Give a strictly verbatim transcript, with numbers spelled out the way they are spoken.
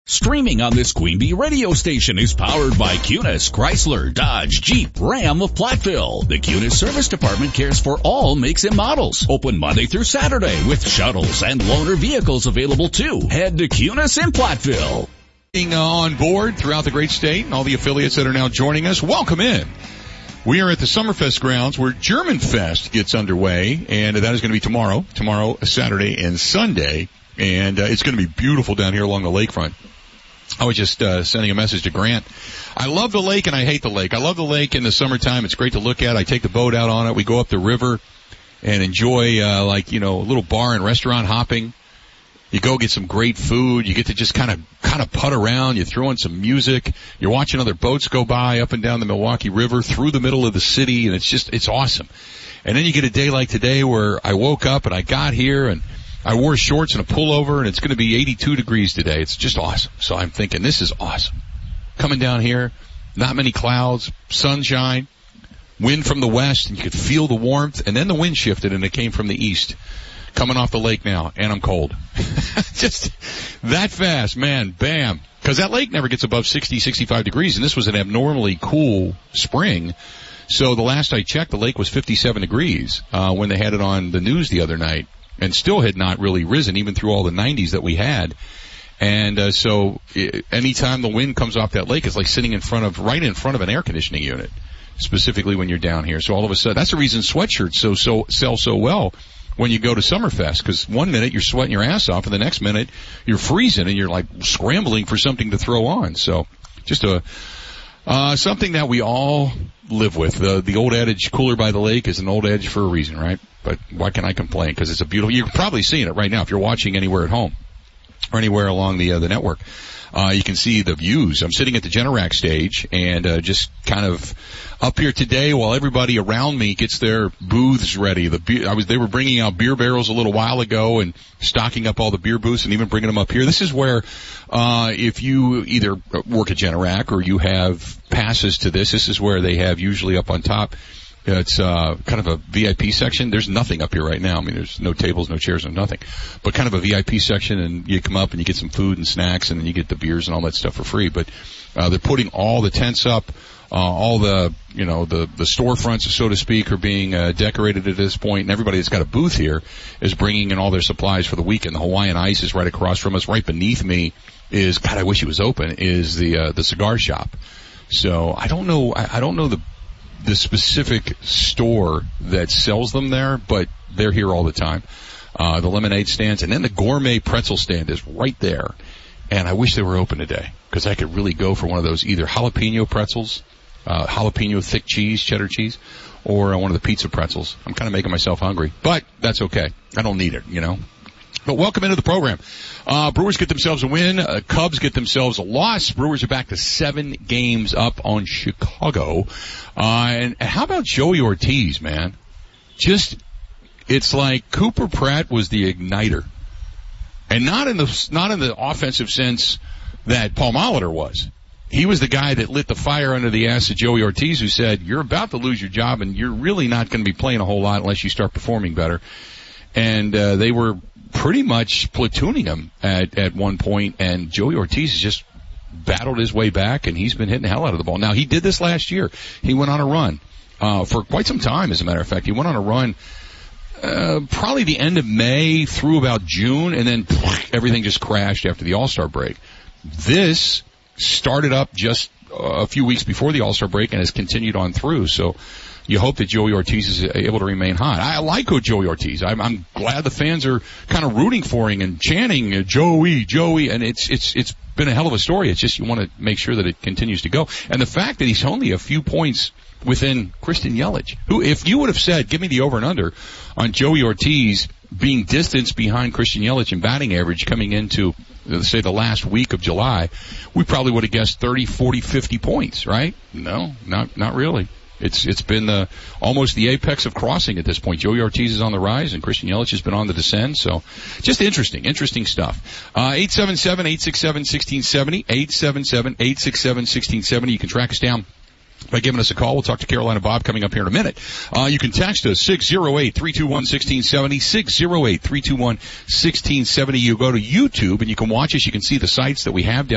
Streaming on this Queen Bee radio station is powered by Cunis, Chrysler, Dodge, Jeep, Ram of Platteville. The Cunis Service Department cares for all makes and models. Open Monday through Saturday with shuttles and loaner vehicles available too. Head to Cunis in Platteville. Being on board throughout the great state and all the affiliates that are now joining us, welcome in. We are at the Summerfest grounds where German Fest gets underway, and that is going to be tomorrow, tomorrow, Saturday, and Sunday. And uh, it's going to be beautiful down here along the lakefront. I was just uh, sending a message to Grant. I love the lake and I hate the lake. I love the lake in the summertime. It's great to look at. I take the boat out on it. We go up the river and enjoy, uh, like, you know, a little bar and restaurant hopping. You go get some great food. You get to just kind of, kind of putt around. You throw in some music. You're watching other boats go by up and down the Milwaukee River through the middle of the city, and it's just, it's awesome. And then you get a day like today where I woke up and I got here and I wore shorts and a pullover, and it's going to be eighty-two degrees today. It's just awesome. So I'm thinking, this is awesome. Coming down here, not many clouds, sunshine, wind from the west, and you could feel the warmth. And then the wind shifted, and it came from the east. Coming off the lake now, and I'm cold. Just that fast, man, bam. Because that lake never gets above sixty, sixty-five degrees, and this was an abnormally cool spring. So the last I checked, the lake was fifty-seven degrees uh, when they had it on the news the other night. And still had not really risen, even through all the nineties that we had. And uh, so it, anytime the wind comes off that lake, it's like sitting in front of, right in front of an air conditioning unit, specifically when you're down here. So all of a sudden, that's the reason sweatshirts so so sell so well when you go to Summerfest, because one minute you're sweating your ass off, and the next minute you're freezing, and you're like scrambling for something to throw on. So just a uh something that we all live with. The the old adage, cooler by the lake, is an old adage for a reason, right? But why can I complain? Because it's a beautiful, you're probably seeing it right now if you're watching anywhere at home or anywhere along the uh, the network. Uh, you can see the views. I'm sitting at the Generac stage and uh, just kind of up here today while everybody around me gets their booths ready. The beer, I was they were bringing out beer barrels a little while ago and stocking up all the beer booths and even bringing them up here. This is where uh if you either work at Generac or you have passes to this, this is where they have usually up on top. It's uh kind of a V I P section. There's nothing up here right now. I mean, there's no tables, no chairs, no nothing. But kind of a V I P section, and you come up and you get some food and snacks, and then you get the beers and all that stuff for free. But uh they're putting all the tents up. Uh all the, you know, the the storefronts, so to speak, are being uh, decorated at this point, and everybody that's got a booth here is bringing in all their supplies for the weekend. The Hawaiian Ice is right across from us. Right beneath me is, God, I wish it was open, is the uh the cigar shop. So I don't know, I, I don't know the the specific store that sells them there, but they're here all the time. Uh, the lemonade stands, and then the gourmet pretzel stand is right there. And I wish they were open today, because I could really go for one of those either jalapeno pretzels, uh, jalapeno thick cheese, cheddar cheese, or uh, one of the pizza pretzels. I'm kind of making myself hungry, but that's okay. I don't need it, you know. But welcome into the program. Uh, Brewers get themselves a win. Uh, Cubs get themselves a loss. Brewers are back to seven games up on Chicago. Uh, and, and how about Joey Ortiz, man? Just, it's like Cooper Pratt was the igniter. And not in the, not in the offensive sense that Paul Molitor was. He was the guy that lit the fire under the ass of Joey Ortiz, who said, you're about to lose your job and you're really not going to be playing a whole lot unless you start performing better. And, uh, they were pretty much platooning him at, at one point, and Joey Ortiz has just battled his way back, and he's been hitting the hell out of the ball. Now, he did this last year. He went on a run, uh, for quite some time, as a matter of fact. He went on a run, uh, probably the end of May through about June, and then everything just crashed after the All-Star break. This started up just a few weeks before the All-Star break and has continued on through, so you hope that Joey Ortiz is able to remain hot. I like Joey Ortiz. I'm, I'm glad the fans are kind of rooting for him and chanting uh, Joey, Joey, and it's it's it's been a hell of a story. It's just you want to make sure that it continues to go. And the fact that he's only a few points within Christian Yelich, who, if you would have said, give me the over and under on Joey Ortiz being distanced behind Christian Yelich in batting average coming into, let's say, the last week of July, we probably would have guessed thirty, forty, fifty points, right? No, not not really. It's it's been the almost the apex of crossing at this point. Joey Ortiz is on the rise, and Christian Yelich has been on the descend. So, just interesting, interesting stuff. Uh, eight seven seven, eight six seven, one six seven zero, eight seven seven, eight six seven, one six seven zero. You can track us down by giving us a call. We'll talk to Carolina Bob coming up here in a minute. Uh, you can text us six oh eight, three two one, one six seven zero, six oh eight, three two one, one six seven zero. You go to YouTube and you can watch us. You can see the sites that we have down